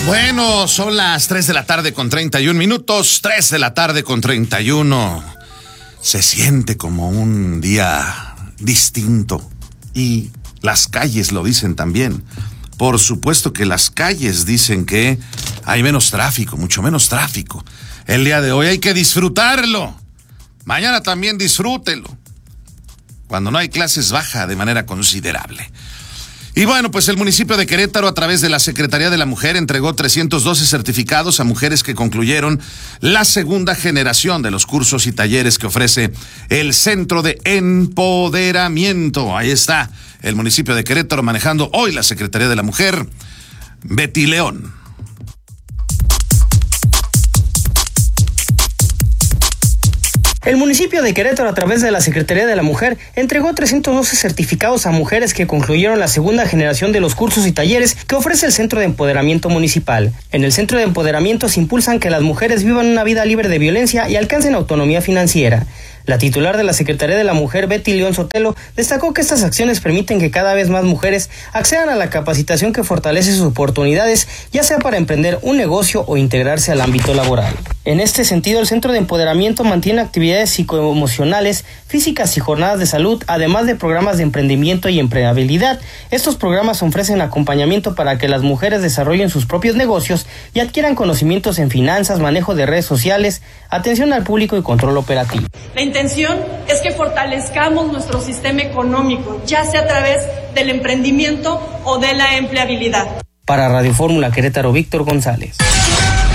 Bueno, son las 3 de la tarde con 31 minutos, 3 de la tarde con 31. Se siente como un día distinto y las calles lo dicen también. Por supuesto que las calles dicen que hay menos tráfico, mucho menos tráfico. El día de hoy hay que disfrutarlo. Mañana también disfrútelo. Cuando no hay clases baja de manera considerable. Y bueno, pues el municipio de Querétaro, a través de la Secretaría de la Mujer, entregó 312 certificados a mujeres que concluyeron la segunda generación de los cursos y talleres que ofrece el Centro de Empoderamiento. Ahí está el municipio de Querétaro manejando hoy la Secretaría de la Mujer. Betty León. El municipio de Querétaro, a través de la Secretaría de la Mujer, entregó 312 certificados a mujeres que concluyeron la segunda generación de los cursos y talleres que ofrece el Centro de Empoderamiento Municipal. En el Centro de Empoderamiento se impulsan que las mujeres vivan una vida libre de violencia y alcancen autonomía financiera. La titular de la Secretaría de la Mujer, Betty León Sotelo, destacó que estas acciones permiten que cada vez más mujeres accedan a la capacitación que fortalece sus oportunidades, ya sea para emprender un negocio o integrarse al ámbito laboral. En este sentido, el Centro de Empoderamiento mantiene actividades psicoemocionales, físicas y jornadas de salud, además de programas de emprendimiento y empleabilidad. Estos programas ofrecen acompañamiento para que las mujeres desarrollen sus propios negocios y adquieran conocimientos en finanzas, manejo de redes sociales, atención al público y control operativo. La intención es que fortalezcamos nuestro sistema económico, ya sea a través del emprendimiento o de la empleabilidad. Para Radio Fórmula Querétaro, Víctor González.